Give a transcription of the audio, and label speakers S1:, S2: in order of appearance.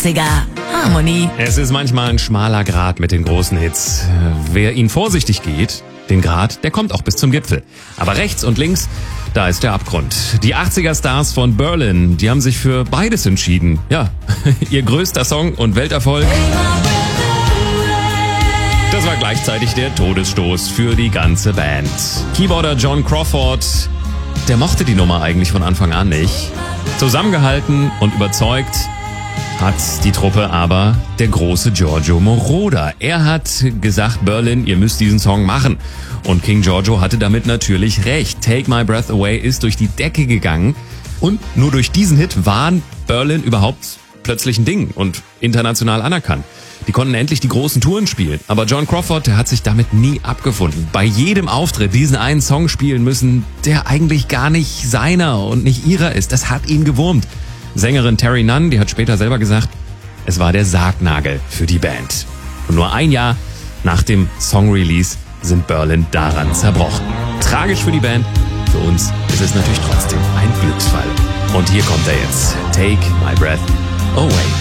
S1: 80er. Harmony.
S2: Es ist manchmal ein schmaler Grat mit den großen Hits. Wer ihn vorsichtig geht, den Grat, der kommt auch bis zum Gipfel. Aber rechts und links, da ist der Abgrund. Die 80er-Stars von Berlin, die haben sich für beides entschieden. Ja, ihr größter Song und Welterfolg. Das war gleichzeitig der Todesstoß für die ganze Band. Keyboarder John Crawford, der mochte die Nummer eigentlich von Anfang an nicht. Zusammengehalten und überzeugt hat die Truppe aber der große Giorgio Moroder. Er hat gesagt, Berlin, ihr müsst diesen Song machen. Und King Giorgio hatte damit natürlich recht. Take My Breath Away ist durch die Decke gegangen. Und nur durch diesen Hit waren Berlin überhaupt plötzlich ein Ding und international anerkannt. Die konnten endlich die großen Touren spielen. Aber John Crawford, der hat sich damit nie abgefunden. Bei jedem Auftritt diesen einen Song spielen müssen, der eigentlich gar nicht seiner und nicht ihrer ist. Das hat ihn gewurmt. Sängerin Terry Nunn, die hat später selber gesagt, es war der Sargnagel für die Band. Und nur ein Jahr nach dem Song-Release sind Berlin daran zerbrochen. Tragisch für die Band, für uns ist es natürlich trotzdem ein Glücksfall. Und hier kommt er jetzt. Take My Breath Away.